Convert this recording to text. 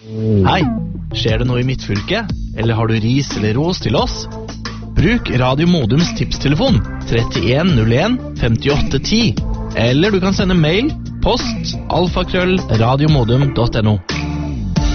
Hei, skjer det noe i mitt fylke? Eller har du ris eller ros til oss? Bruk Radio Modums tipstelefon 3101 5810. Eller du kan sende mail post alfakrøll radiomodum.no.